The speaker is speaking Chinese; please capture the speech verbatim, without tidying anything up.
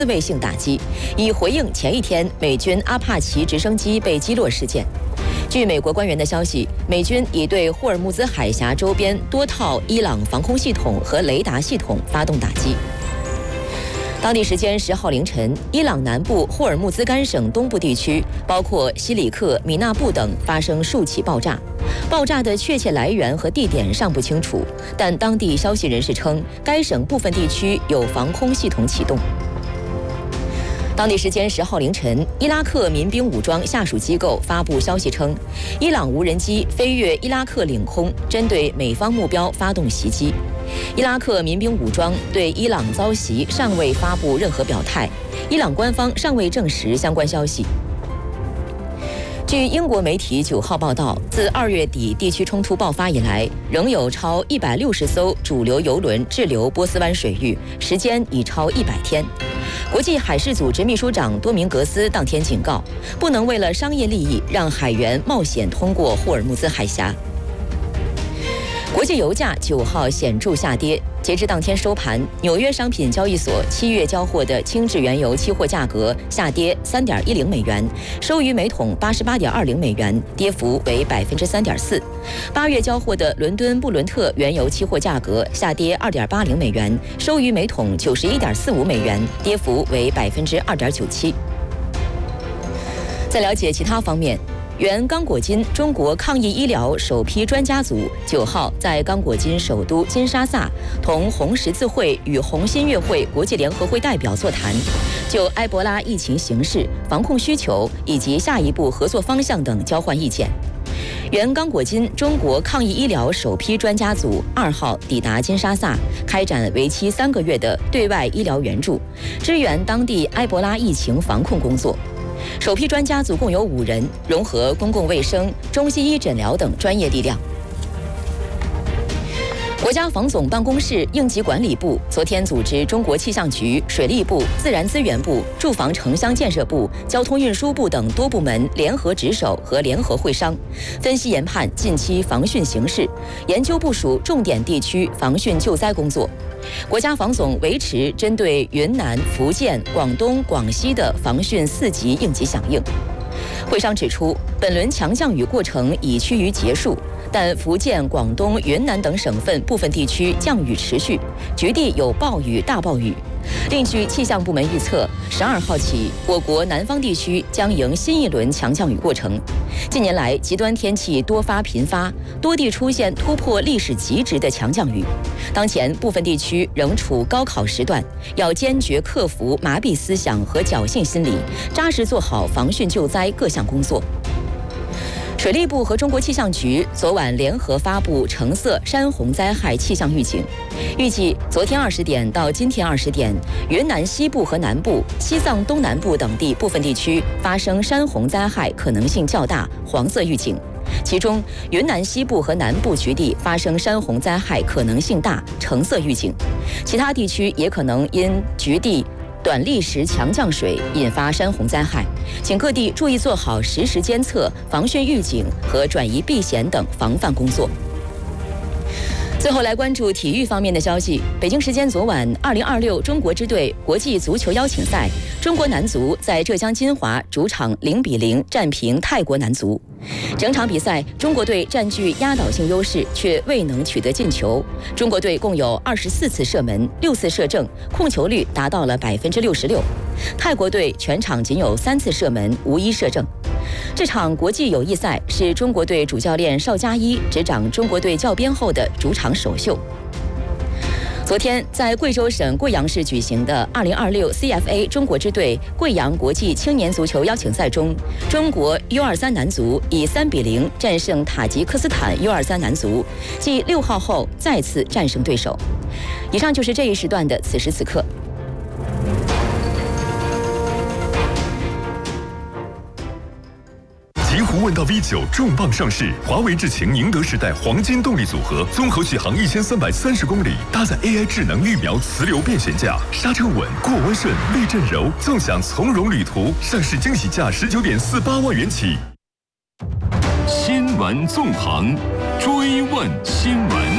自卫性打击，以回应前一天美军阿帕奇直升机被击落事件。据美国官员的消息，美军已对霍尔木兹海峡周边多套伊朗防空系统和雷达系统发动打击。当地时间十号凌晨，伊朗南部霍尔木兹干省东部地区，包括西里克、米纳布等发生数起爆炸。爆炸的确切来源和地点尚不清楚，但当地消息人士称，该省部分地区有防空系统启动。当地时间十号凌晨，伊拉克民兵武装下属机构发布消息称，伊朗无人机飞越伊拉克领空，针对美方目标发动袭击。伊拉克民兵武装对伊朗遭袭尚未发布任何表态，伊朗官方尚未证实相关消息。据英国媒体九号报道，自二月底地区冲突爆发以来，仍有超一百六十艘主流油轮滞留波斯湾水域，时间已超一百天。国际海事组织秘书长多明格斯当天警告，不能为了商业利益让海员冒险通过霍尔木兹海峡。国际油价九号显著下跌，截至当天收盘，纽约商品交易所七月交货的轻质原油期货价格下跌三点一零美元，收于每桶八十八点二零美元，跌幅为百分之三点四。八月交货的伦敦布伦特原油期货价格下跌二点八零美元，收于每桶九十一点四五美元，跌幅为百分之二点九七。在了解其他方面。原刚果金中国抗疫医疗首批专家组九号在刚果金首都金沙萨同红十字会与红新月会国际联合会代表座谈，就埃博拉疫情形势、防控需求以及下一步合作方向等交换意见。原刚果金中国抗疫医疗首批专家组二号抵达金沙萨，开展为期三个月的对外医疗援助，支援当地埃博拉疫情防控工作。首批专家组共有五人，融合公共卫生、中西医诊疗等专业力量。国家防总办公室应急管理部昨天组织中国气象局、水利部、自然资源部、住房城乡建设部、交通运输部等多部门联合值守和联合会商，分析研判近期防汛形势，研究部署重点地区防汛救灾工作。国家防总维持针对云南、福建、广东、广西的防汛四级应急响应。会商指出，本轮强降雨过程已趋于结束，但福建、广东、云南等省份部分地区降雨持续，局地有暴雨、大暴雨。另据气象部门预测，十二号起，我国南方地区将迎新一轮强降雨过程。近年来，极端天气多发频发，多地出现突破历史极值的强降雨。当前部分地区仍处高考时段，要坚决克服麻痹思想和侥幸心理，扎实做好防汛救灾各项工作。水利部和中国气象局昨晚联合发布橙色山洪灾害气象预警，预计昨天二十点到今天二十点，云南西部和南部、西藏东南部等地部分地区发生山洪灾害可能性较大，黄色预警。其中，云南西部和南部局地发生山洪灾害可能性大，橙色预警。其他地区也可能因局地短砾石强降水引发山洪灾害，请各地注意做好实时监测、防汛预警和转移避险等防范工作。最后来关注体育方面的消息。北京时间昨晚，二零二六中国支队国际足球邀请赛，中国男足在浙江金华主场零比零战平泰国男足。整场比赛，中国队占据压倒性优势，却未能取得进球。中国队共有二十四次射门，六次射正，控球率达到了百分之六十六。泰国队全场仅有三次射门，无一射正。这场国际友谊赛是中国队主教练邵佳一执掌中国队教鞭后的主场首秀。昨天，在贵州省贵阳市举行的二零二六 C F A 中国支队贵阳国际青年足球邀请赛中，中国 U 二三男足以三比零战胜塔吉克斯坦 U 二三男足，继六号后再次战胜对手。以上就是这一时段的此时此刻。 极狐问道 V 九重磅上市，华为智擎宁德时代黄金动力组合，综合续航一千三百三十公里，搭载 A I 智能预瞄磁流变悬架，刹车稳，过弯顺，避震柔，纵享从容旅途。上市惊喜价十九点四八万元起。 新闻纵横，追问新闻。